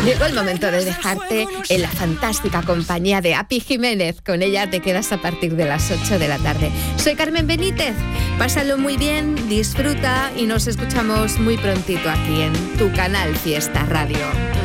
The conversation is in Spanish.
Llegó el momento de dejarte en la fantástica compañía de Api Jiménez. Con ella te quedas a partir de las 8 de la tarde. Soy Carmen Benítez. Pásalo muy bien, disfruta y nos escuchamos muy prontito aquí en tu canal Fiesta Radio.